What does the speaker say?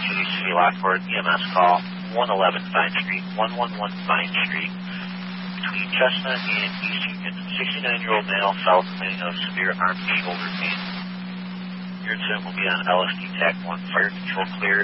City, City Lockport, EMS call 111 Vine Street, 111 Vine Street, between Chestnut and East Union. 69-year-old male fell complaining of severe arm and shoulder pain. Your incident will be on LSD TAC 1. Fire control cleared.